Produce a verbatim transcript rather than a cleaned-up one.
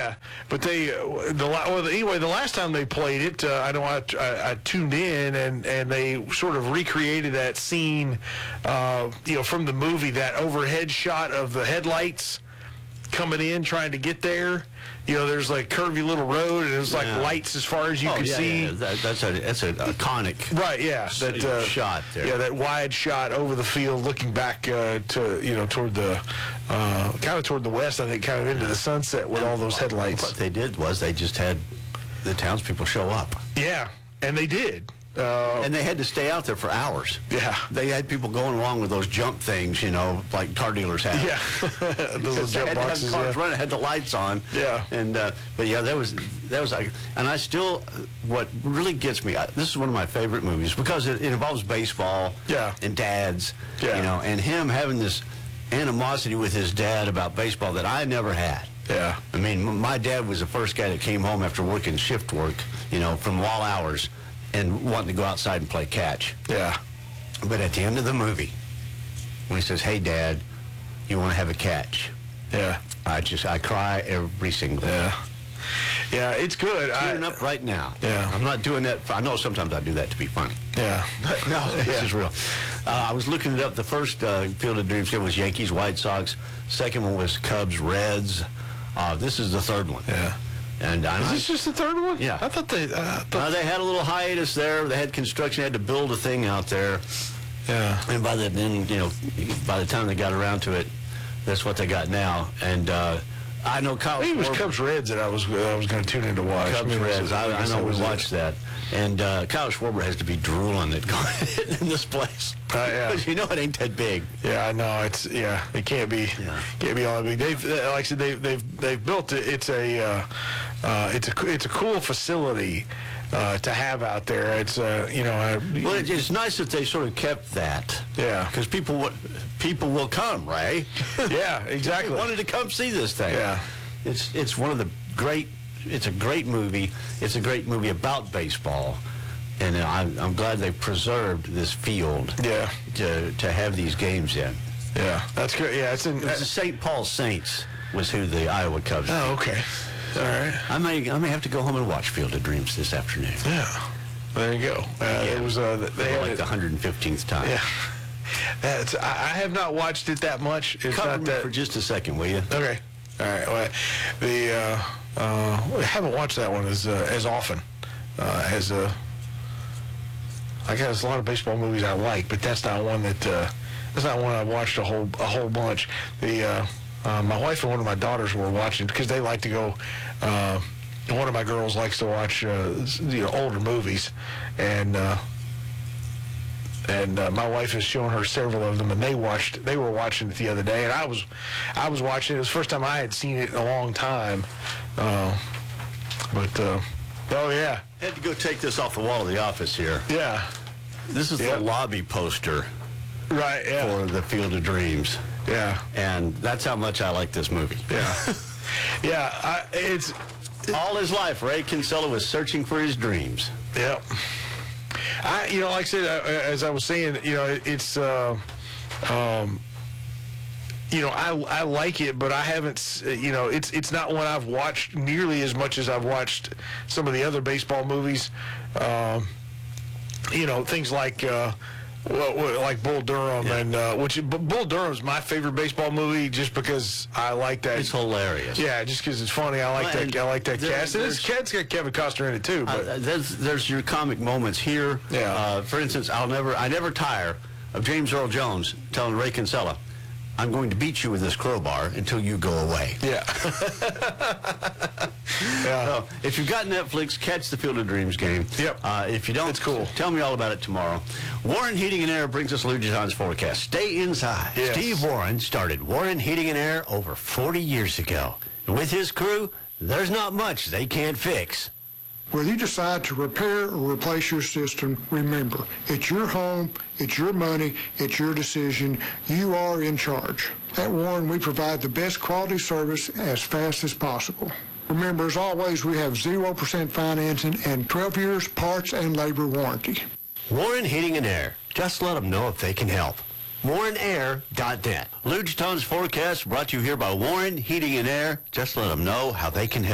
Yeah, but they uh, the la- well, anyway the last time they played it, uh, I know I, I, I tuned in and, and they sort of recreated that scene, uh, you know, from the movie, that overhead shot of the headlights coming in trying to get there. You know, there's like curvy little road, and there's like Yeah. lights as far as you oh, can yeah, see. Yeah. That, that's a that's an iconic Right, yeah, that uh, shot there. Yeah, that wide shot over the field, looking back uh, to you know toward the uh, kind of toward the west. I think kind of into the sunset with all those headlights. What they did was they just had the townspeople show up, Yeah, and they did. Uh, and they had to stay out there for hours. Yeah. They had people going along with those jump things, you know, like car dealers have. Yeah, those little They jump had to have boxes. cars Yeah. running, had the lights on. Yeah. And uh, but yeah, that was that was like, and I still, what really gets me, I, this is one of my favorite movies because it, it involves baseball. Yeah. And dads. Yeah. You know, and him having this animosity with his dad about baseball that I never had. Yeah. I mean, m- my dad was the first guy that came home after working shift work, you know, from all hours, and wanting to go outside and play catch. Yeah. But at the end of the movie, when he says, "Hey, Dad, you want to have a catch?" Yeah. I just, I cry every single day. Yeah. Yeah, it's good. Tearing I, up right now. Yeah. I'm not doing that. For, I know sometimes I do that to be funny. yeah. But no, this Yeah. is real. Uh, I was looking it up. The first uh, Field of Dreams game was Yankees, White Sox. Second one was Cubs, Reds. Uh, this is the third one. Yeah. And I, Is this just the third one? Yeah. I thought they. Uh, thought, uh, they had a little hiatus there. They had construction. They had to build a thing out there. yeah. And by the then, you know, by the time they got around to it, that's what they got now. And uh, I know Kyle. I think it was Schwarber- Cubs Reds that I was I was going to tune in to watch. Cubs Maybe it was- Reds. I, I guess know that we was it. watched that. And uh, Kyle Schwarber has to be drooling at going in this place. Uh, yeah. Because you know it ain't that big. Yeah, I know. It's yeah. It can't be. Yeah. Can't be all that big. They've uh, like I said. They've they've they've built it. It's a uh, uh, it's a it's a cool facility uh, to have out there. It's uh, you know. Uh, Well, it, it's nice that they sort of kept that. Yeah. Because people would, people will come, Ray. yeah. Exactly. They wanted to come see this thing. Yeah. It's it's one of the great. It's a great movie. It's a great movie about baseball, and I'm, I'm glad they preserved this field. Yeah. To to have these games in. Yeah. That's good. Yeah. It's in. It was the Saint Paul Saints was who the Iowa Cubs. Oh, okay. All right. I may I may have to go home and watch Field of Dreams this afternoon. Yeah. There you go. Uh, It was uh, they For had like it- the one hundred fifteenth time. Yeah. That's, I, I have not watched it that much. It's Cover not me that. for just a second, will you? Okay. All right. Well, the uh, uh, I haven't watched that one as uh, as often uh, as uh, I guess a lot of baseball movies I like, but that's not one that uh, that's not one I watched a whole a whole bunch. The uh, uh, my wife and one of my daughters were watching because they like to go. Uh, one of my girls likes to watch uh, you know older movies, and. Uh, And uh, my wife has shown her several of them, and they watched. They were watching it the other day, and I was, I was watching it. It was the first time I had seen it in a long time. Uh, but uh, oh yeah, Had to go take this off the wall of the office here. yeah, This is Yeah. the lobby poster right, yeah, for the Field of Dreams, yeah, and that's how much I like this movie. yeah, yeah. I, it's All his life, Ray Kinsella was searching for his dreams. yeah. I, you know, like I said, uh, as I was saying, you know, it, it's, uh, um, you know, I I like it, but I haven't, s- you know, it's it's not one I've watched nearly as much as I've watched some of the other baseball movies. Um, you know, things like. Uh, Well, well, like Bull Durham, Yeah. and uh, which Bu- Bull Durham's my favorite baseball movie, just because I like that. It's hilarious. Yeah, just because it's funny. I like Well, that. and I like that there- cast. And it's, there's- it's got Kevin Costner in it too. But Uh, there's there's your comic moments here. Yeah. Uh, for instance, I'll never I never tire of James Earl Jones telling Ray Kinsella, "I'm going to beat you with this crowbar until you go away." yeah, yeah. So, if you've got Netflix, catch the Field of Dreams game. Yep. Uh, if you don't, It's cool. Tell me all about it tomorrow. Warren Heating and Air brings us Lou John's forecast. Stay inside. Yes. Steve Warren started Warren Heating and Air over forty years ago. And with his crew, there's not much they can't fix. Whether you decide to repair or replace your system, remember, it's your home, it's your money, it's your decision. You are in charge. At Warren, we provide the best quality service as fast as possible. Remember, as always, we have zero percent financing and twelve years parts and labor warranty. Warren Heating and Air. Just let them know if they can help. Warren Air dot net. Lugeton's forecast brought to you here by Warren Heating and Air. Just let them know how they can help.